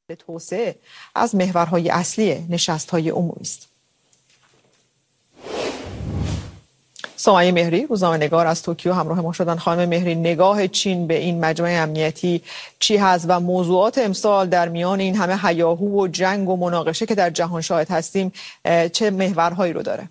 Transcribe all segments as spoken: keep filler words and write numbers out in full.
توسعه از محورهای اصلی نشست‌های عمومی است. سمیه مهری، روزنامه‌نگار از توکیو همراه ما شدن. خانم مهری، نگاه چین به این مجمع امنیتی چی هست و موضوعات امسال در میان این همه هیاهو و جنگ و مناقشه که در جهان شاهد هستیم چه محورهایی رو داره؟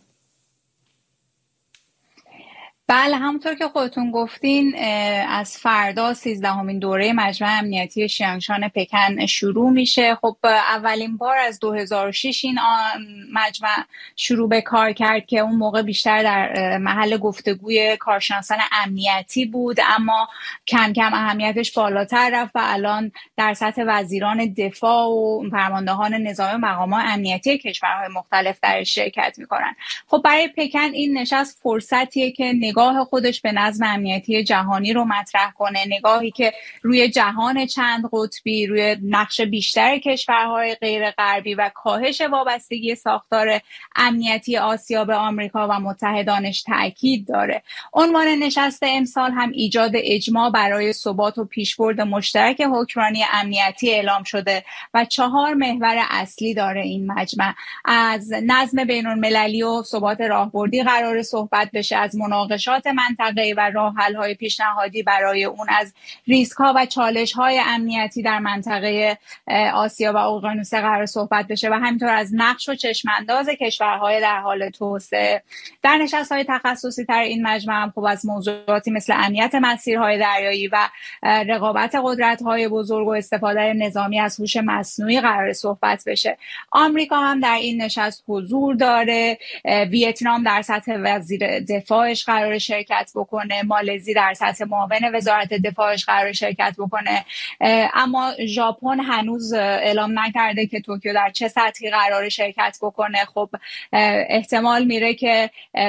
بله، همونطور که خودتون گفتین از فردا سیزدهمین دوره مجمع امنیتی شیانگشان پکن شروع میشه. خب اولین بار از دو هزار و شش این مجمع شروع به کار کرد که اون موقع بیشتر در محل گفتگوی کارشناسان امنیتی بود، اما کم کم اهمیتش بالاتر رفت و الان در سطح وزیران دفاع و فرماندهان نظامی و مقامات امنیتی کشورهای مختلف در شرکت میکنن. خب برای پکن این نشست فرصتیه که نگاه خودش به نظم امنیتی جهانی رو مطرح کنه، نگاهی که روی جهان چند قطبی، روی نقش بیشتر کشورهای غیر غربی و کاهش وابستگی ساختار امنیتی آسیا به آمریکا و متحدانش تاکید داره. عنوان نشست امسال هم ایجاد اجماع برای ثبات و پیشبرد مشترک حکمرانی امنیتی اعلام شده و چهار محور اصلی داره این مجمع. از نظم بین‌المللی و ثبات راهبردی قرار صحبت بشه، از مناقشات منطقه‌ای و راه حل‌های پیشنهادی برای اون، از ریسک‌ها و چالش‌های امنیتی در منطقه آسیا و اقیانوس قرار صحبت بشه و همینطور از نقش و چشم‌انداز کشورهای در حال توسعه. در نشست‌های تخصصی تر این مجمع هم خب از موضوعاتی مثل امنیت مسیرهای دریایی و رقابت قدرت‌های بزرگ و استفاده نظامی از هوش مصنوعی قرار صحبت بشه. آمریکا هم در این نشست حضور داره، ویتنام در سطح وزیر دفاعش قرار شرکت بکنه، مالزی در سطح معاون وزارت دفاعش قرار شرکت بکنه، اما ژاپن هنوز اعلام نکرده که توکیو در چه سطحی قرار شرکت بکنه. خب احتمال میره که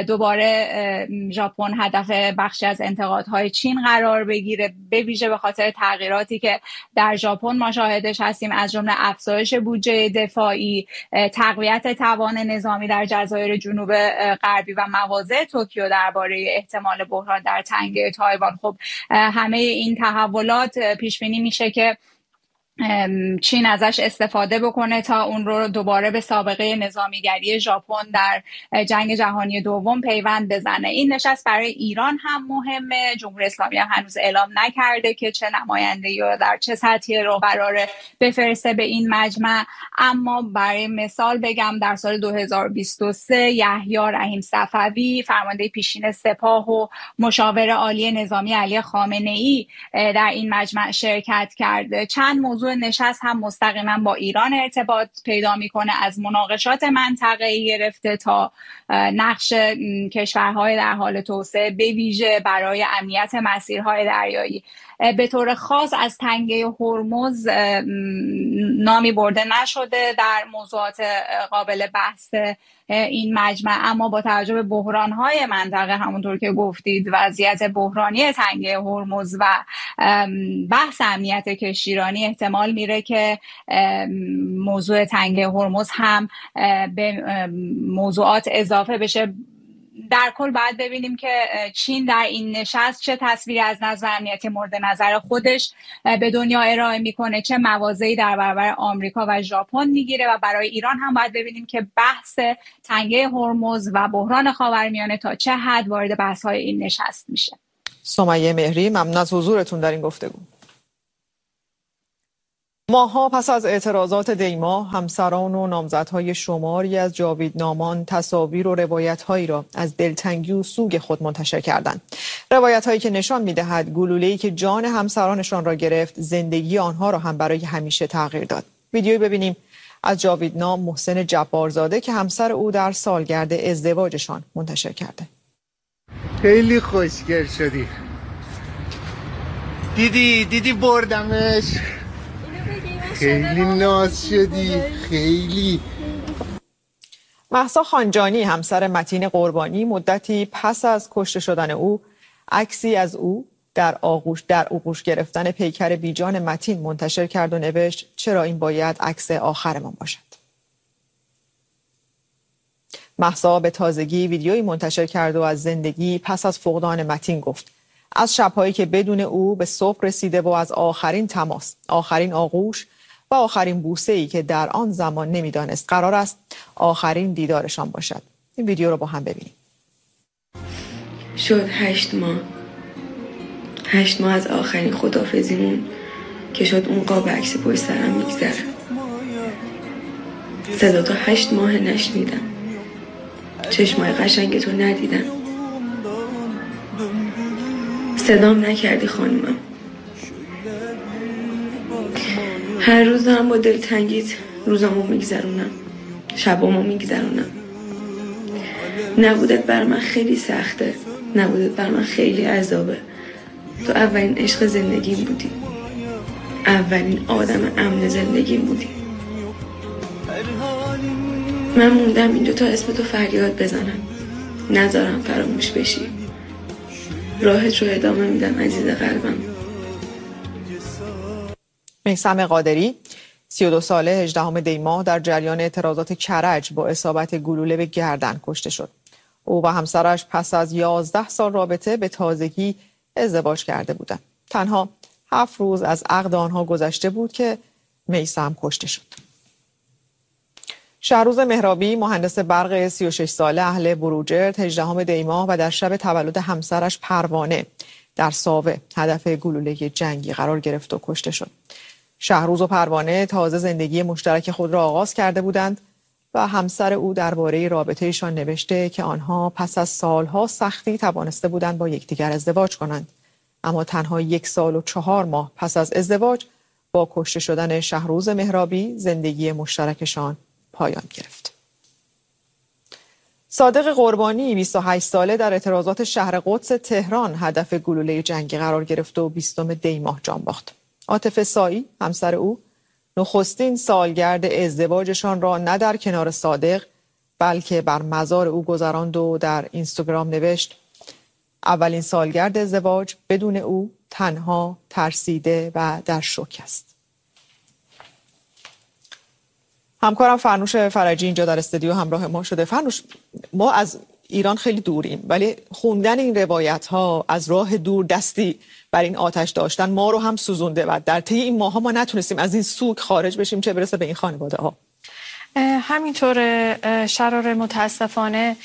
دوباره ژاپن هدف بخشی از انتقادهای چین قرار بگیره، به ویژه به خاطر تغییراتی که در ژاپن ما شاهدش هستیم، از جمله افزایش بودجه دفاعی، تقویت توان نظامی در جزایر جنوب غربی و مواضع توکیو درباره احتمال بحران در تنگه تایوان. خب همه این تحولات پیش بینی میشه که چین ازش استفاده بکنه تا اون رو دوباره به سابقه نظامیگری ژاپن در جنگ جهانی دوم پیوند بزنه. این نشست برای ایران هم مهمه. جمهوری اسلامی هم هنوز اعلام نکرده که چه نماینده‌ای یا در چه سطحی رو قراره بفرسته به این مجمع، اما برای مثال بگم در سال دو هزار و بیست و سه یحیی رحیم صفوی، فرمانده پیشین سپاه و مشاور عالی نظامی علی خامنه‌ای در این مجمع شرکت کرده. چند موضوع نشست هم مستقیما با ایران ارتباط پیدا میکنه، از مناقشات منطقه‌ای گرفته تا نقش کشورهای در حال توسعه به ویژه برای امنیت مسیرهای دریایی. به طور خاص از تنگه هرمز نامی برده نشده در موضوعات قابل بحث این مجمع، اما با توجه به بحران‌های منطقه، همونطور که گفتید، وضعیت بحرانی تنگه هرمز و بحث امنیت کشتیرانی، احتمال میره که موضوع تنگه هرمز هم به موضوعات اضافه بشه. در کل باید ببینیم که چین در این نشست چه تصویری از نظم امنیتی مورد نظر خودش به دنیا ارائه میکنه، چه مواضعی در برابر آمریکا و ژاپن میگیره، و برای ایران هم باید ببینیم که بحث تنگه هرمز و بحران خاورمیانه تا چه حد وارد بحث‌های این نشست میشه. سمیه مهری، ممنون از حضورتون در این گفتگو. ماه‌ها پس از اعتراضات دیما، همسران و نامزدهای شماری از جاویدنامان تصاویر و روایت‌هایی را از دلتنگی و سوگ خود منتشر کردند. روایت‌هایی که نشان می‌دهد گلوله‌ای که جان همسرانشان را گرفت، زندگی آنها را هم برای همیشه تغییر داد. ویدیویی ببینیم از جاویدنام محسن جبارزاده که همسر او در سالگرد ازدواجشان منتشر کرده. خیلی خوشگل شدی. دیدی دیدی بردمش. خیلی ناز شدی، خیلی. مهسا خانجانی، همسر متین قربانی، مدتی پس از کشته شدن او عکسی از او در آغوش در آغوش گرفتن پیکر بیجان متین منتشر کرد و نوشت چرا این باید عکس آخرمان باشد. مهسا به تازگی ویدیویی منتشر کرد و از زندگی پس از فقدان متین گفت. از شب‌هایی که بدون او به صبح رسیده و از آخرین تماس، آخرین آغوش و آخرین بوسه‌ای که در آن زمان نمیدانست قرار است آخرین دیدارشان باشد. این ویدیو رو با هم ببینیم. شد هشت ماه هشت ماه از آخرین خداحافظیمون که شد اون قاب عکس پشت سرم میگذره. صدا تا هشت ماه نشنیدم، چشمای قشنگ تو ندیدم، صدام نکردی خانومم. هر روز دارم با دلتنگیت روزامو میگذرونم، شبامو میگذرونم. نبودت بر من خیلی سخته، نبودت بر من خیلی عذابه. تو اولین عشق زندگیم بودی، اولین آدم امن زندگیم بودی. من موندم اینجا تا اسم تو فریاد بزنم، نذارم فراموش بشی. راهت رو ادامه میدم عزیز قلبم. میثم قادری سی و دو ساله هجدهم دی ماه در جریان اعتراضات کرج با اصابت گلوله به گردن کشته شد. او و همسرش پس از یازده سال رابطه به تازگی ازدواج کرده بودند. تنها هفت روز از عقد آنها گذشته بود که میثم کشته شد. شهروز مهرابی مهندس برق سی و شش ساله اهل بروجرد هجدهم دی ماه و در شب تولد همسرش پروانه در ساوه هدف گلوله جنگی قرار گرفت و کشته شد. شهروز و پروانه تازه زندگی مشترک خود را آغاز کرده بودند و همسر او درباره رابطه‌شان نوشته که آنها پس از سالها سختی توانسته بودند با یکدیگر ازدواج کنند، اما تنها یک سال و چهار ماه پس از ازدواج با کشته شدن شهروز مهرابی زندگی مشترکشان پایان گرفت. صادق قربانی بیست و هشت ساله در اعتراضات شهر قدس تهران هدف گلوله جنگی قرار گرفت و بیستم دی ماه جان باخت. عاطفه سایی همسر او نخستین سالگرد ازدواجشان را نه در کنار صادق بلکه بر مزار او گذراند و در اینستاگرام نوشت: اولین سالگرد ازدواج بدون او تنها، ترسیده و در شوک است. همکارم فرنوش فرجی اینجا در استودیو همراه ما شده. فرنوش، ما از ایران خیلی دوریم ولی خوندن این روایت ها از راه دور دستی بر این آتش داشتن ما رو هم سوزونده و در طی این ماها ما نتونستیم از این سوگ خارج بشیم، چه برسه به این خانواده ها. همینطور شرار، متاسفانه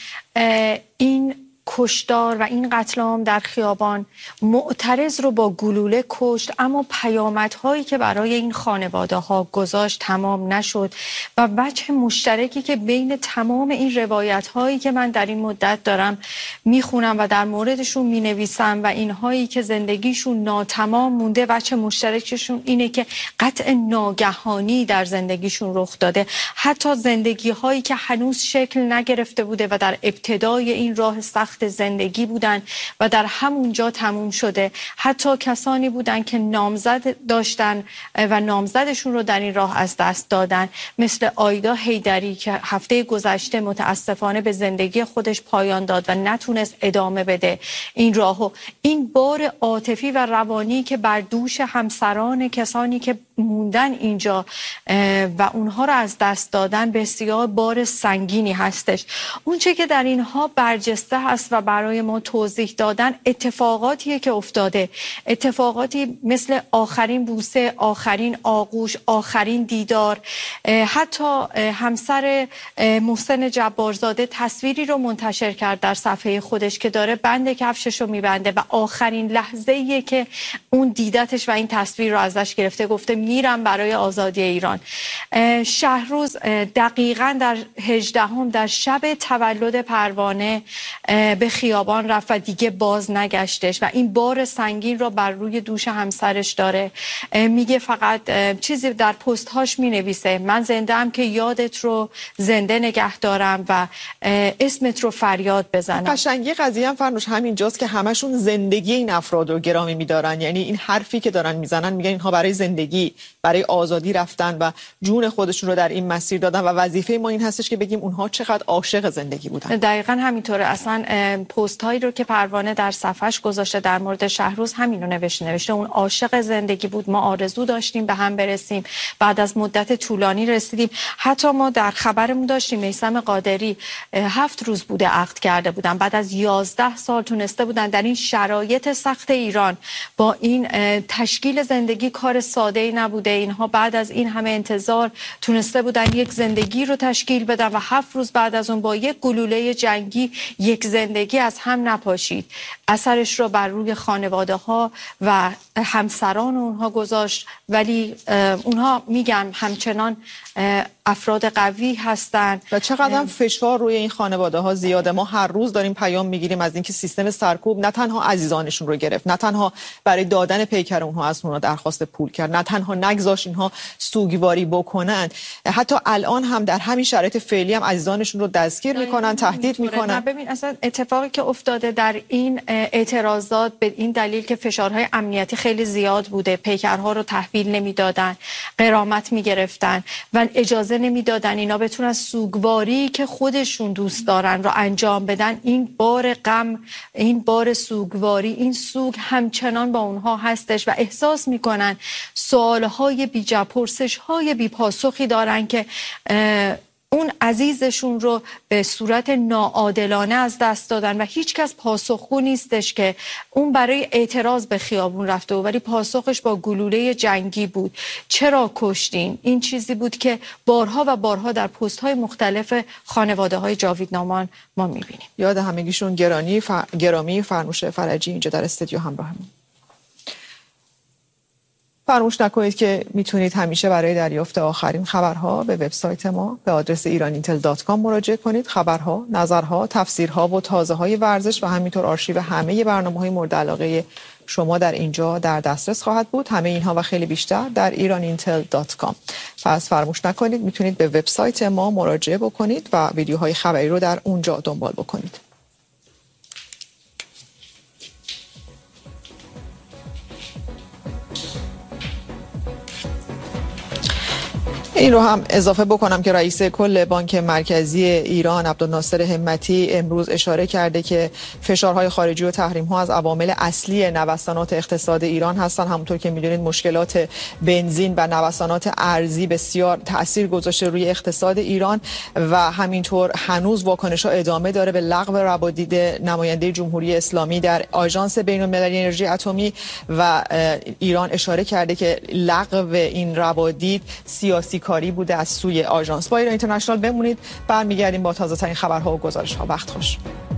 این کشتار و این قتل عام در خیابان معترض رو با گلوله کشت، اما پیامدهایی که برای این خانواده ها گذاشت تمام نشد و وجه مشترکی که بین تمام این روایت هایی که من در این مدت دارم میخونم و در موردشون مینویسم و اینهایی که زندگیشون ناتمام مونده، وجه مشترکشون اینه که قطع ناگهانی در زندگیشون رخ داده. حتی زندگی هایی که هنوز شکل نگرفته بوده و در ابتدای این راه سخت زندگی بودن و در همونجا تموم شده. حتی کسانی بودن که نامزد داشتن و نامزدشون رو در این راه از دست دادن، مثل آیدا حیدری که هفته گذشته متاسفانه به زندگی خودش پایان داد و نتونست ادامه بده این راهو. این بار عاطفی و روانی که بر دوش همسران کسانی که موندن اینجا و اونها رو از دست دادن بسیار بار سنگینی هستش. اونچه که در اینها برجسته هست و برای ما توضیح دادن اتفاقاتیه که افتاده، اتفاقاتی مثل آخرین بوسه، آخرین آغوش، آخرین دیدار. حتی همسر محسن جبارزاده تصویری رو منتشر کرد در صفحه خودش که داره بند کفشش رو میبنده و آخرین لحظه‌ایه که اون دیدتش و این تصویر رو ازش گرفته، گفته میرم برای آزادی ایران. شهروز دقیقاً در هجدهم در شب تولد پروانه به خیابان رفت و دیگه باز نگشتش و این بار سنگین رو بر روی دوش همسرش داره. میگه فقط چیزی در پست هاش مینویسه: من زنده ام که یادت رو زنده نگه دارم و اسمت رو فریاد بزنم. قشنگی قضیه هم فرنوش همینجاست که همشون زندگی این افراد رو گرامی میدارن. یعنی این حرفی که دارن میزنن میگن اینها برای زندگی، برای آزادی رفتن و جون خودشون رو در این مسیر دادن و وظیفه ما این هستش که بگیم اونها چقدر عاشق زندگی بودن. دقیقاً همینطوره. اصلا پست هایی رو که پروانه در صفحش گذاشته در مورد شهروز همین رو نوشته نوشته اون عاشق زندگی بود، ما آرزو داشتیم به هم برسیم، بعد از مدت طولانی رسیدیم. حتی ما در خبرمون داشتیم میثم قادری هفت روز بوده عقد کرده بودن، بعد از یازده سال تونسته بودن در این شرایط سخت ایران با این تشکیل زندگی، کار ساده ای نبوده، اینها بعد از این همه انتظار تونسته بودن یک زندگی رو تشکیل بدن و هفت روز بعد از اون با یک گلوله جنگی یک زندگی از هم نپاشید. اثرش رو بر روی خانواده ها و همسران اونها گذاشت، ولی اونها میگن همچنان افراد قوی هستند و چقدر فشار روی این خانواده ها زیاده. ما هر روز داریم پیام میگیریم از اینکه سیستم سرکوب نه تنها عزیزانشون رو گرفت، نه تنها برای دادن پیکر اونها از اونها درخواست پول کرد، نه تنها نگذاشت اینها سوگواری بکنن، حتی الان هم در همین شرایط فعلی هم عزیزانشون رو دستگیر میکنن، تهدید میکنن. ببین اصلا اتفاقی که افتاده در این اعتراضات به این دلیل که فشارهای امنیتی خیلی زیاد بوده، پیکرها رو تحویل نمیدادن، غرامت میگرفتن و اجازه نمیدادن اینا بتونن سوگواری که خودشون دوست دارن رو انجام بدن. این بار غم، این بار سوگواری، این سوگ همچنان با اونها هستش و احساس میکنن سوالهای بی جا، پرسشهای بی پاسخی دارن که اون عزیزشون رو به صورت ناعادلانه از دست دادن و هیچ کس پاسخگو نیستش که اون برای اعتراض به خیابون رفته و ولی پاسخش با گلوله جنگی بود. چرا کشتین؟ این چیزی بود که بارها و بارها در پست‌های مختلف خانواده‌های جاوید نامان ما می‌بینیم. یاد همگیشون گرانی ف... گرامی فرنوش فرجی اینجا در استودیو همراهمون. فراموش نکنید که میتونید همیشه برای دریافت آخرین خبرها به وبسایت ما به آدرس ایران اینتل دات کام مراجعه کنید. خبرها، نظرها، تفسیرها و تازه‌های ورزش و همینطور آرشیو همه برنامه‌های مورد علاقه شما در اینجا در دسترس خواهد بود. همه اینها و خیلی بیشتر در ایران اینتل دات کام. پس فراموش نکنید میتونید به وبسایت ما مراجعه بکنید و ویدیوهای خبری رو در اونجا دنبال بکنید. این رو هم اضافه بکنم که رئیس کل بانک مرکزی ایران عبدالناصر همتی امروز اشاره کرده که فشارهای خارجی و تحریم‌ها از عوامل اصلی نوسانات اقتصاد ایران هستن. همونطور که می‌دونید مشکلات بنزین و نوسانات ارزی بسیار تأثیر گذاشته روی اقتصاد ایران و همینطور هنوز واکنش‌ها ادامه داره به لغو روادید نماینده جمهوری اسلامی در آژانس بین‌المللی انرژی اتمی و ایران اشاره کرده که لغو این روادید سیاسی کاری بوده از سوی آژانس. با ایران اینترنشنال بمونید، برمیگردیم با تازه ترین خبرها و گزارش‌ها. وقت خوش.